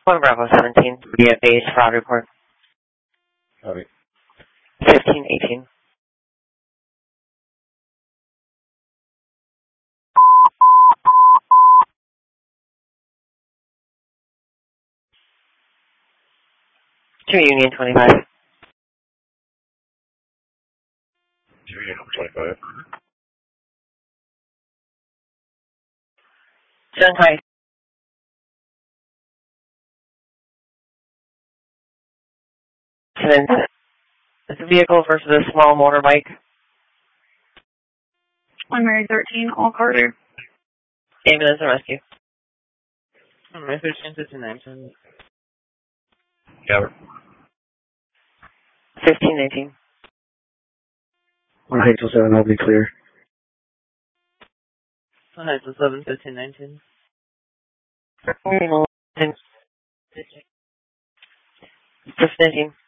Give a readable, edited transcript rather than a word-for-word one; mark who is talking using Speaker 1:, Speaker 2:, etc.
Speaker 1: 1 Bravo 17, via base fraud report.
Speaker 2: Copy.
Speaker 1: 1518. To Union 25.
Speaker 2: Union 25.
Speaker 1: Shanghai. It's a vehicle versus a small motorbike.
Speaker 3: 1 Mary 13, all Carter.
Speaker 1: Ambulance and rescue.
Speaker 4: 1 Mary 13, 1519.
Speaker 2: Cover.
Speaker 1: 1518.
Speaker 5: 1 Hateful 7, I'll be clear.
Speaker 4: 1 Hateful 7, 1519.
Speaker 1: 1518.